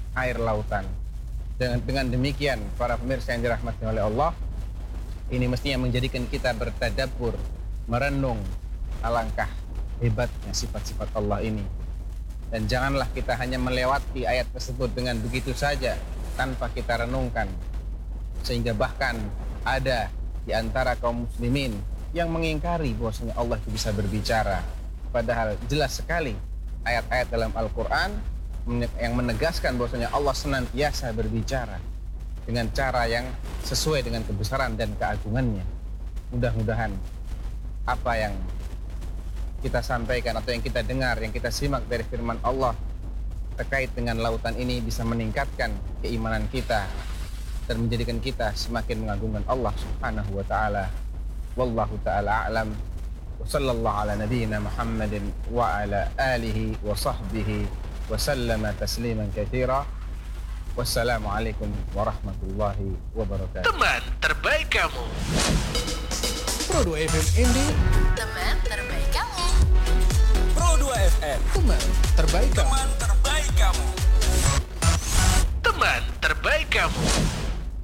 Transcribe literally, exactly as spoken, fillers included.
air lautan. Dengan, dengan demikian, para pemirsa yang dirahmati oleh Allah, ini mestinya menjadikan kita bertadabbur, merenung alangkah hebatnya sifat-sifat Allah ini. Dan janganlah kita hanya melewati ayat tersebut dengan begitu saja tanpa kita renungkan, sehingga bahkan ada di antara kaum muslimin yang mengingkari bahwasanya Allah itu bisa berbicara, padahal jelas sekali ayat-ayat dalam Al-Quran yang menegaskan bahwasanya Allah senantiasa berbicara dengan cara yang sesuai dengan kebesaran dan keagungannya. Mudah-mudahan apa yang kita sampaikan atau yang kita dengar, yang kita simak dari firman Allah terkait dengan lautan ini bisa meningkatkan keimanan kita dan menjadikan kita semakin mengagungkan Allah Subhanahu wa taala. Wallahu taala a'lam. Wa sallallahu ala nabiyyina Muhammadin wa ala alihi wa sahbihi wa sallama tasliman katsira. Wassalamualaikum warahmatullahi wabarakatuh. Teman terbaik kamu. Pro dua F M Indi. Teman terbaik kamu. Pro dua F M. Teman terbaik kamu.